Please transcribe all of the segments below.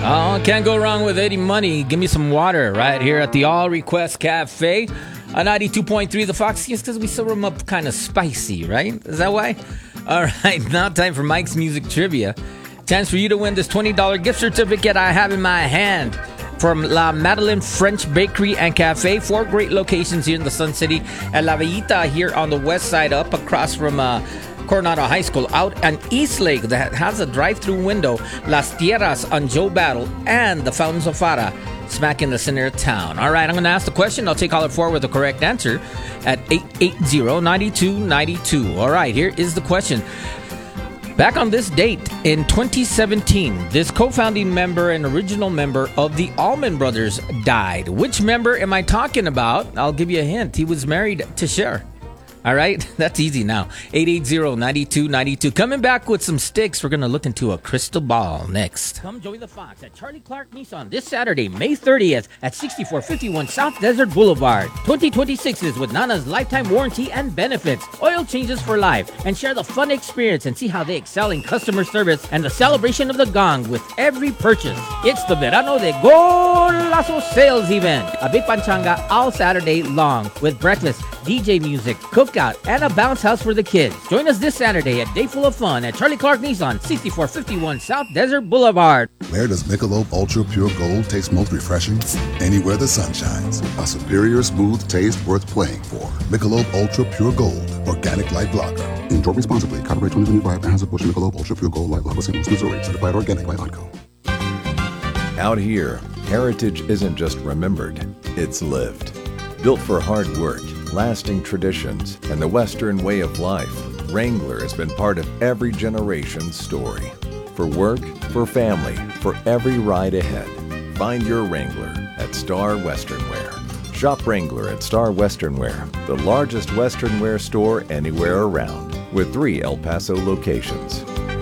Oh, can't go wrong with Eddie Money. Give me some water right here at the All Request Cafe. 92.3 The Fox. Yes, because we serve them up kind of spicy, right? Is that why? All right, now time for Mike's Music Trivia. Chance for you to win this $20 gift certificate I have in my hand from La Madeleine French Bakery and Cafe. 4 great locations here in the Sun City. At La Villita here on the west side, up across from Coronado High School, out on East Lake that has a drive-through window. Las Tierras on Joe Battle, and the Fountains of Fara smack in the center of town. All right, I'm going to ask the question. I'll take caller 4 with the correct answer at 880-9292. All right, here is the question. Back on this date in 2017, this co-founding member and original member of the Allman Brothers died. Which member am I talking about? I'll give you a hint. He was married to Cher. All right, that's easy now. 880-9292. Coming back with some sticks. We're going to look into a crystal ball next. Come join the Fox at Charlie Clark Nissan this Saturday, May 30th at 6451 South Desert Boulevard. 2026s with Nana's lifetime warranty and benefits. Oil changes for life. And share the fun experience and see how they excel in customer service and the celebration of the gong with every purchase. It's the Verano de Golazo sales event. A big panchanga all Saturday long with breakfast, DJ music, cookout, and a bounce house for the kids. Join us this Saturday at Day Full of Fun at Charlie Clark Nissan, 6451 South Desert Boulevard. Where does Michelob Ultra Pure Gold taste most refreshing? Anywhere the sun shines. A superior smooth taste worth playing for. Michelob Ultra Pure Gold, organic light lager. Enjoy responsibly. Copyright 2025. Anheuser-Busch Michelob Ultra Pure Gold Light Lager, St. Louis, Missouri. Certified organic by Onco. Out here, heritage isn't just remembered, it's lived. Built for hard work, lasting traditions, and the Western way of life, Wrangler has been part of every generation's story. For work, for family, for every ride ahead. Find your Wrangler at Star Western Wear. Shop Wrangler at Star Western Wear, the largest Western wear store anywhere around, with 3 El Paso locations.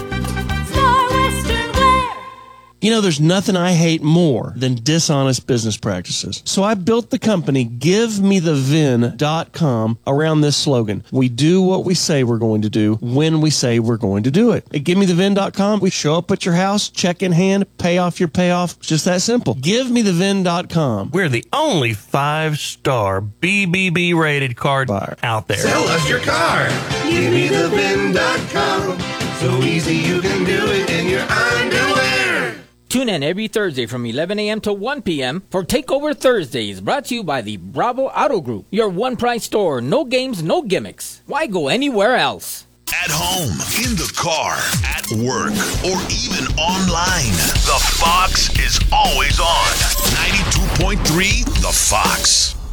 You know, there's nothing I hate more than dishonest business practices. So I built the company GiveMeTheVin.com around this slogan. We do what we say we're going to do when we say we're going to do it. At GiveMeTheVin.com, we show up at your house, check in hand, pay off your payoff. It's just that simple. GiveMeTheVin.com. We're the only 5-star BBB rated card buyer out there. Sell us your car. GiveMeTheVin.com. So easy you can do it in your underwear. Tune in every Thursday from 11 a.m. to 1 p.m. for Takeover Thursdays, brought to you by the Bravo Auto Group. Your one-price store, no games, no gimmicks. Why go anywhere else? At home, in the car, at work, or even online, the Fox is always on. 92.3 The Fox.